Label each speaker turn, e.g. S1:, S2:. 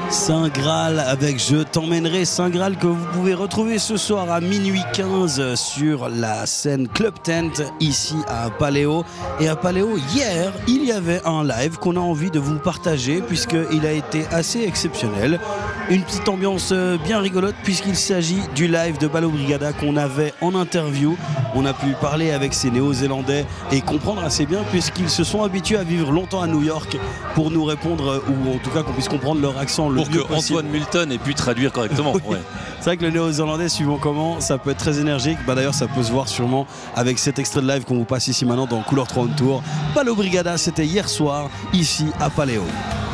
S1: Saint Graal avec Je t'emmènerai, Saint Graal que vous pouvez retrouver ce soir à minuit 15 sur la scène Club Tent ici à Paléo. Et à Paléo, hier, il y avait un live qu'on a envie de vous partager puisqu'il a été assez exceptionnel. Une petite ambiance bien rigolote puisqu'il s'agit du live de Balo Brigada qu'on avait en interview. On a pu parler avec ces Néo-Zélandais et comprendre assez bien puisqu'ils se sont habitués à vivre longtemps à New York pour nous répondre, ou en tout cas qu'on puisse comprendre leur accent le
S2: pour
S1: mieux
S2: que
S1: possible.
S2: Antoine Multon ait pu traduire correctement.
S1: Oui.
S2: Ouais.
S1: C'est vrai que le Néo-Zélandais, suivant comment, ça peut être très énergique. D'ailleurs, ça peut se voir sûrement avec cet extrait de live qu'on vous passe ici maintenant dans Couleur 3 on Tour. Balo Brigada, c'était hier soir ici à Paléo.